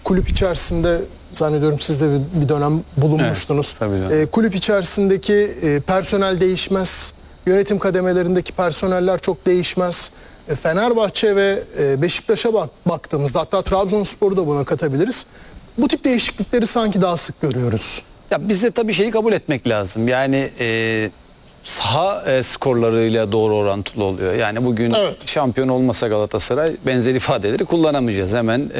kulüp içerisinde zannediyorum siz de bir dönem bulunmuştunuz. Evet, kulüp içerisindeki personel değişmez. Yönetim kademelerindeki personeller çok değişmez. Fenerbahçe ve Beşiktaş'a baktığımızda, hatta Trabzonspor'u da buna katabiliriz. Bu tip değişiklikleri sanki daha sık görüyoruz. Ya bizde tabii şeyi kabul etmek lazım. Yani saha skorlarıyla doğru orantılı oluyor. Yani bugün şampiyon olmasa Galatasaray benzer ifadeleri kullanamayacağız. Hemen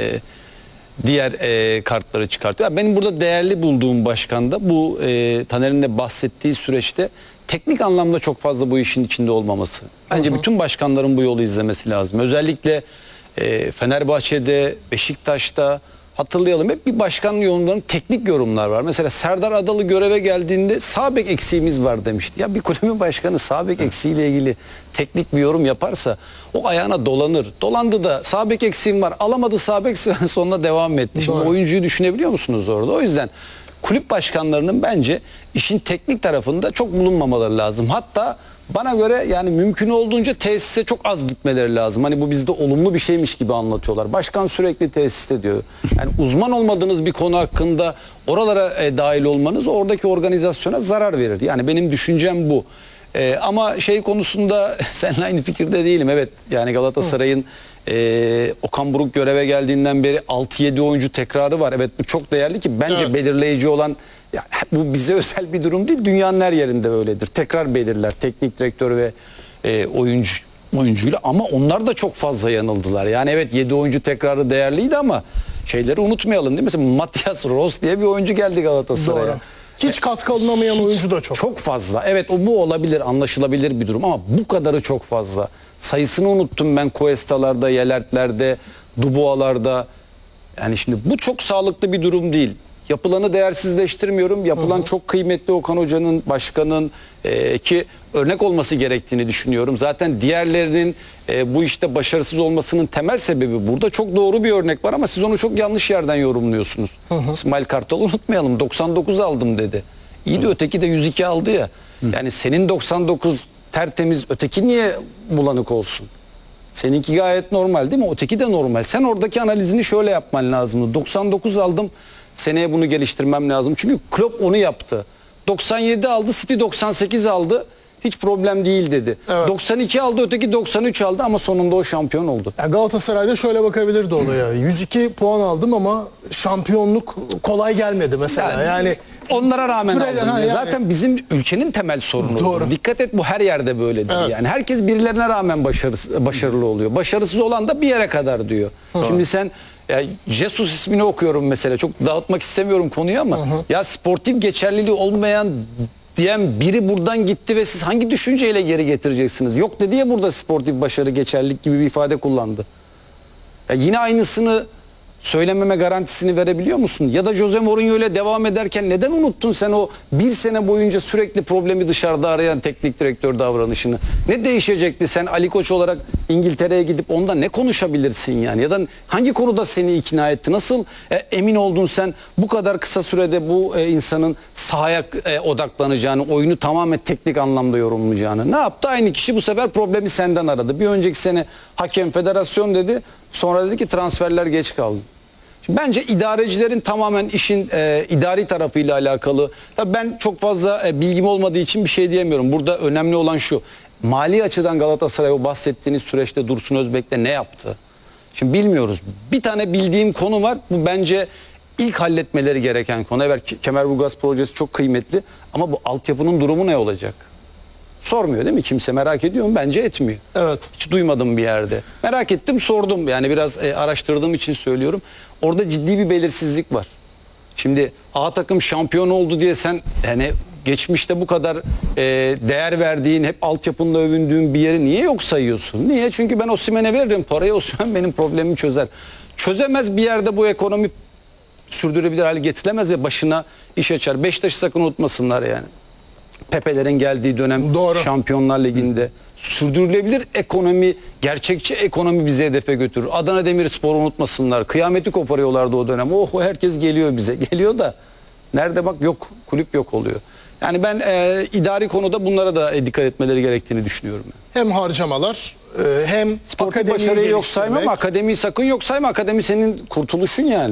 diğer kartları çıkartıyor. Benim burada değerli bulduğum başkan da bu Taner'in de bahsettiği süreçte teknik anlamda çok fazla bu işin içinde olmaması. Bence bütün başkanların bu yolu izlemesi lazım. Özellikle Fenerbahçe'de, Beşiktaş'ta hatırlayalım, hep bir başkan yorumlarının teknik yorumlar var. Mesela Serdar Adalı göreve geldiğinde sağ bek eksiğimiz var demişti. Ya bir kulübün başkanı sağ bek eksiğiyle ilgili teknik bir yorum yaparsa o ayağına dolanır. Dolandı da sağ bek eksiğim var. Alamadı sağ bek, sonuna devam etti. Şimdi oyuncuyu düşünebiliyor musunuz orada? O yüzden kulüp başkanlarının bence işin teknik tarafında çok bulunmamaları lazım. Hatta bana göre yani mümkün olduğunca tesise çok az gitmeleri lazım. Hani bu bizde olumlu bir şeymiş gibi anlatıyorlar. Başkan sürekli tesiste diyor. Yani uzman olmadığınız bir konu hakkında oralara dahil olmanız oradaki organizasyona zarar verir. Yani benim düşüncem bu. Ama şey konusunda seninle aynı fikirde değilim. Evet, yani Galatasaray'ın Okan Buruk göreve geldiğinden beri 6-7 oyuncu tekrarı var. Evet, bu çok değerli ki bence belirleyici olan, yani bu bize özel bir durum değil. Dünyanın her yerinde öyledir. Tekrar belirler teknik direktör ve oyuncuyla, ama onlar da çok fazla yanıldılar. Yani evet, 7 oyuncu tekrarı değerliydi ama şeyleri unutmayalım değil mi? Mesela Matias Ross diye bir oyuncu geldi Galatasaray'a. Hiç katkı alınamayan oyuncu da çok. Çok fazla. Evet, bu olabilir, anlaşılabilir bir durum ama bu kadarı çok fazla. Sayısını unuttum ben, Cuesta'larda, Yelert'lerde, Dubois'larda. Yani şimdi bu çok sağlıklı bir durum değil. Yapılanı değersizleştirmiyorum. Yapılan çok kıymetli, Okan Hoca'nın, başkanın ki örnek olması gerektiğini düşünüyorum. Zaten diğerlerinin bu işte başarısız olmasının temel sebebi burada. Çok doğru bir örnek var ama siz onu çok yanlış yerden yorumluyorsunuz. İsmail Kartal'ı unutmayalım. 99 aldım dedi. İyi de öteki de 102 aldı ya. Yani senin 99 tertemiz, öteki niye bulanık olsun? Seninki gayet normal değil mi? Öteki de normal. Sen oradaki analizini şöyle yapman lazım. 99 aldım. Seneye bunu geliştirmem lazım. Çünkü Klopp onu yaptı. 97 aldı, City 98 aldı. Hiç problem değil dedi. 92 aldı, öteki 93 aldı ama sonunda o şampiyon oldu. Yani Galatasaray'da şöyle bakabilirdi olaya. 102 puan aldım ama şampiyonluk kolay gelmedi mesela. Yani onlara rağmen aldım. Zaten bizim ülkenin temel sorunu. Doğru. Dikkat et, bu her yerde böyledir. Yani herkes birilerine rağmen başarılı oluyor. Başarısız olan da bir yere kadar diyor. Şimdi sen Jesus ismini okuyorum mesela. Çok dağıtmak istemiyorum konuyu ama ya sportif geçerliliği olmayan diyen biri buradan gitti ve siz hangi düşünceyle geri getireceksiniz? Yok dedi ya, burada sportif başarı, geçerlilik gibi bir ifade kullandı. Yine aynısını söylememe garantisini verebiliyor musun? Ya da Jose Mourinho ile devam ederken neden unuttun sen o bir sene boyunca sürekli problemi dışarıda arayan teknik direktör davranışını? Ne değişecekti? Sen Ali Koç olarak İngiltere'ye gidip onda ne konuşabilirsin yani? Ya da hangi konuda seni ikna etti? Nasıl emin oldun sen bu kadar kısa sürede bu insanın sahaya odaklanacağını, oyunu tamamen teknik anlamda yorumlayacağını? Ne yaptı? Aynı kişi bu sefer problemi senden aradı. Bir önceki sene hakem, federasyon dedi. Sonra dedi ki transferler geç kaldı. Şimdi bence idarecilerin tamamen işin idari tarafıyla alakalı. Tabii ben çok fazla bilgim olmadığı için bir şey diyemiyorum. Burada önemli olan şu: mali açıdan Galatasaray o bahsettiğiniz süreçte Dursun Özbek'le ne yaptı? Şimdi bilmiyoruz. Bir tane bildiğim konu var. Bu bence ilk halletmeleri gereken konu. Evet, Kemerburgaz projesi çok kıymetli ama bu altyapının durumu ne olacak? Sormuyor değil mi kimse? Merak ediyor mu? Bence etmiyor. Evet. Hiç duymadım bir yerde. Merak ettim, sordum. Yani biraz araştırdığım için söylüyorum. Orada ciddi bir belirsizlik var. Şimdi A takım şampiyon oldu diye sen yani geçmişte bu kadar değer verdiğin, hep altyapında övündüğün bir yeri niye yok sayıyorsun? Niye? Çünkü ben Osimhen'e veririm parayı, Osimhen benim problemimi çözer. Çözemez bir yerde bu ekonomi sürdürülebilir hale getirilemez ve başına iş açar. Beşiktaş'ı sakın unutmasınlar yani. Pepe'lerin geldiği dönem Şampiyonlar Ligi'nde sürdürülebilir ekonomi, gerçekçi ekonomi bizi hedefe götürür. Adana Demirspor'u unutmasınlar. Kıyameti koparıyorlardı o dönem. Oh, herkes geliyor bize. Geliyor da nerede bak, yok. Kulüp yok oluyor. Yani ben idari konuda bunlara da dikkat etmeleri gerektiğini düşünüyorum. Hem harcamalar hem sportif başarıyı yok sayma ama akademiyi sakın yok sayma. Akademi senin kurtuluşun yani.